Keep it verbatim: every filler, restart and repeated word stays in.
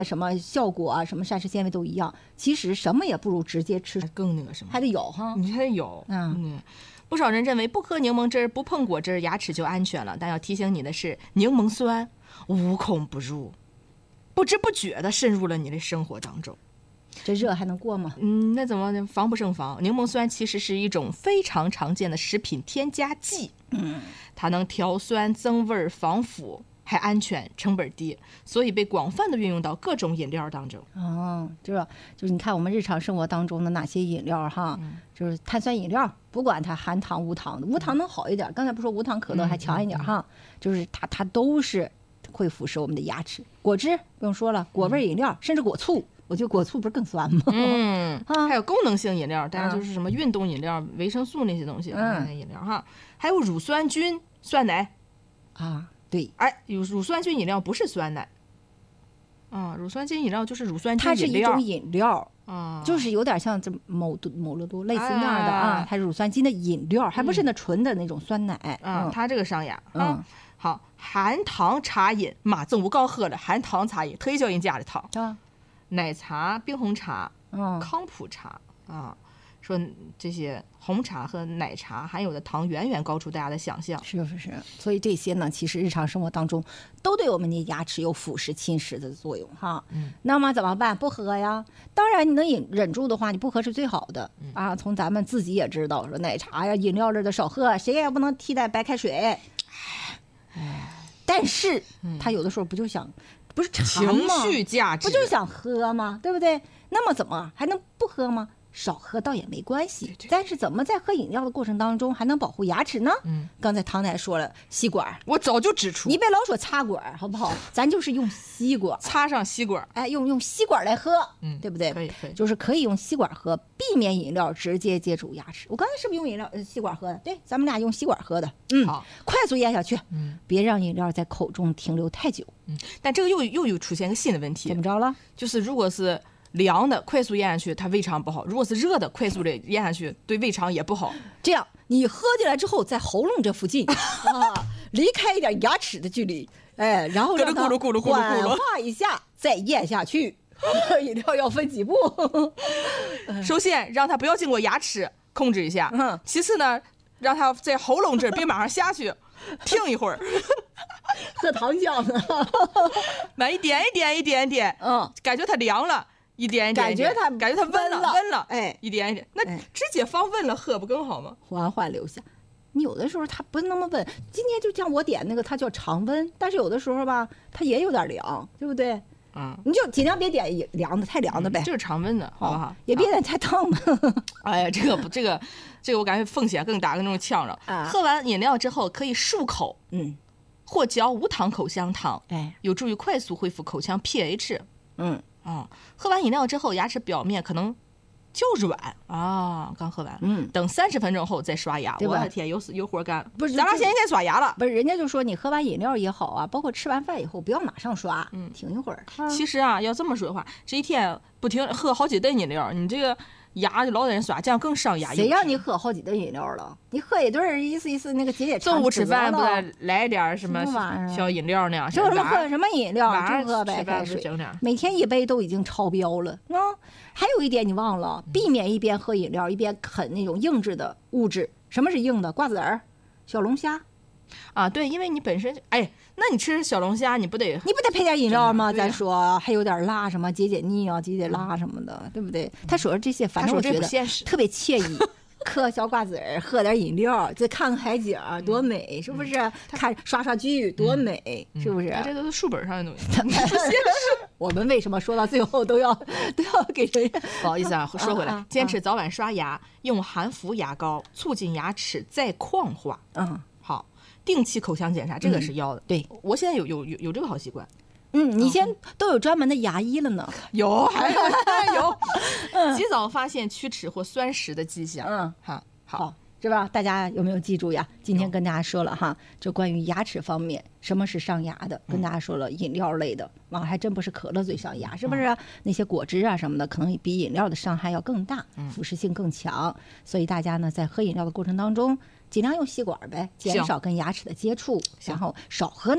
什么效果啊，什么膳食纤维都一样。其实什么也不如直接吃， 更那个什么， 还得有哈， 你还得有。 嗯。 嗯，不少人认为不喝柠檬汁不碰果汁牙齿就安全了，但要提醒你的是，柠檬酸无孔不入，不知不觉的渗入了你的生活当中。 这热还能过吗？ 嗯，那怎么防不胜防？柠檬酸其实是一种非常常见的食品添加剂， 嗯， 它能调酸、增味、防腐，还安全，成本低，所以被广泛的运用到各种饮料当中。 哦，就是就是你看我们日常生活当中的哪些饮料哈，嗯、就是碳酸饮料，不管它含糖无糖的，无糖能好一点。刚才不说无糖可乐还强一点哈，嗯、就是它它都是会腐蚀我们的牙齿。果汁不用说了，果味饮料，嗯、甚至果醋。我觉得果醋不是更酸吗？ 嗯，啊、还有功能性饮料，当然就是什么运动饮料、嗯、维生素那些东西，嗯，饮料哈，还有乳酸菌酸奶， 啊，对， 哎，有乳酸菌饮料不是酸奶，啊，乳酸菌饮料就是乳酸菌饮料， 它是一种饮料， 啊， 就是有点像这某某乐多类似那样的啊，它是乳酸菌的饮料，还不是那纯的那种酸奶， 啊， 嗯、 它这个上牙， 嗯， 好，含糖茶饮，妈，正午刚喝了含糖茶饮，特意叫人加的糖， 啊。 奶茶、冰红茶、 嗯、 康普茶啊，说这些红茶和奶茶含有的糖远远高出大家的想象。 是是是，所以这些呢，其实日常生活当中都对我们的牙齿有腐蚀、侵蚀的作用哈。 嗯， 那么怎么办？不喝呀？当然，你能忍忍住的话，你不喝是最好的、嗯、啊。从咱们自己也知道，说奶茶呀、饮料类的少喝，谁也不能替代白开水。唉，但是他有的时候不就想。不是馋吗？ 情绪价值不就想喝吗？对不对？那么怎么还能不喝吗？少喝倒也没关系，对对，但是怎么在喝饮料的过程当中还能保护牙齿呢？嗯，刚才唐奶说了，吸管， 我早就指出， 你别老说插管，好不好？咱就是用吸管， 插上吸管， 哎，用用吸管来喝，嗯，对不对？ 可以可以， 就是可以用吸管喝，避免饮料直接接触牙齿。我刚才是不是用饮料呃吸管喝的？对，咱们俩用吸管喝的，嗯，好，快速咽下去，嗯，别让饮料在口中停留太久， 嗯，但这个又又有出现个新的问题， 怎么着了？就是如果是。凉的快速咽下去，它胃肠不好；如果是热的快速的咽下去，对胃肠也不好。 这样，你喝进来之后，在喉咙这附近啊，离开一点牙齿的距离，哎，然后让它缓化一下，再咽下去。饮料要分几步？ 首先，让它不要经过牙齿，控制一下；嗯、其次呢，让它在喉咙这儿别马上下去，停一会儿。 喝糖浆呢， 慢一点一点一点点，嗯，感觉它凉了。一点一点， 感觉它感觉它温了，温了， 哎， 一点一点，那直接放温了喝不更好吗？ 缓缓留下。你有的时候它不那么温，今天就像我点那个，它叫常温，但是有的时候吧，它也有点凉，对不对？ 嗯， 你就尽量别点凉的，太凉的呗， 嗯、就是常温的，好不好？ 也别点太烫的。 哎呀，这个不，这个，这个我感觉风险更大，跟那种呛着。啊、喝完饮料之后可以漱口，嗯，或嚼无糖口香糖，哎，有助于快速恢复口腔 pH。嗯。啊、嗯，喝完饮料之后，牙齿表面可能较软啊。刚喝完，嗯，等三十分钟后再刷牙。我的天，有有活干， 不是？ 咱俩现在应该刷牙了。 不是，人家就说你喝完饮料也好啊，包括吃完饭以后，不要马上刷，嗯，停一会儿。 啊、其实啊，要这么说的话，这一天不停喝好几顿饮料，你这个牙就老在人刷，这样更伤牙。 谁让你喝好几顿饮料了？你喝一顿意思意思那个解解馋。 中午吃饭不得来点什么小饮料呢？ 说什么喝什么饮料？就喝白开水，每天一杯都已经超标了啊！还有一点你忘了，避免一边喝饮料一边啃那种硬质的物质。什么是硬的？瓜子儿、小龙虾。 啊，对，因为你本身哎，那你吃小龙虾，你不得你不得配点饮料吗？咱说还有点辣，什么解解腻啊、解解辣什么的，对不对？他说这些，反正我觉得特别惬意。嗑小瓜子儿，喝点饮料，再看看海景，多美，是不是？看刷刷剧，多美，是不是？ 这都是书本上的东西。 我们为什么说到最后都要都要给人？ 不好意思啊，说回来，坚持早晚刷牙，用含氟牙膏促进牙齿再矿化。嗯，好。定期口腔检查，这个是要的。 嗯、对， 我现在有有有有这个好习惯。 嗯，你现在都有专门的牙医了呢？ 有，还有还有，嗯、及早发现龋齿或酸蚀的迹象。嗯，好，好， 是吧？大家有没有记住呀？今天跟大家说了哈，就关于牙齿方面，什么是伤牙的，跟大家说了饮料类的，啊，还真不是可乐最伤牙，是不是、啊？那些果汁啊什么的，可能比饮料的伤害要更大，腐蚀性更强。所以大家呢，在喝饮料的过程当中，尽量用吸管呗，减少跟牙齿的接触，然后少喝。